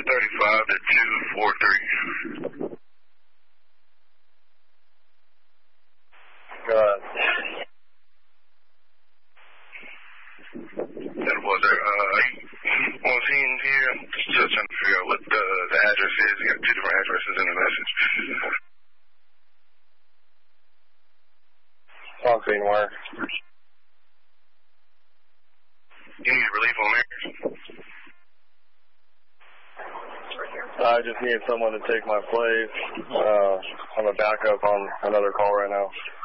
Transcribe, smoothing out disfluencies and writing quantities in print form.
135 to 243. That was there. On scene here, I'm still trying to figure out what the address is. You got two different addresses in the message. On scene where? You need relief on there? I just need someone to take my place. I'm a backup on another call right now.